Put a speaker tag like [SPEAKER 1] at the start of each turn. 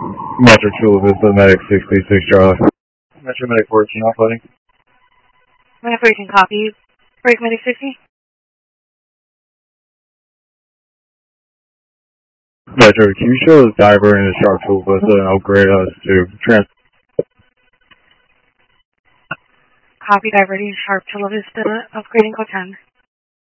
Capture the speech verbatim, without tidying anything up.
[SPEAKER 1] Metro Chula Vista, Medic sixty-six Charlie. Metro Medic fourteen, off loading.
[SPEAKER 2] Medic fourteen, copy. Break Medic sixty.
[SPEAKER 1] Metro, can you show the diver in the Sharp Chula Vista and upgrade us to trans...
[SPEAKER 2] Copy, diverting Sharp Chula Vista, upgrading code ten.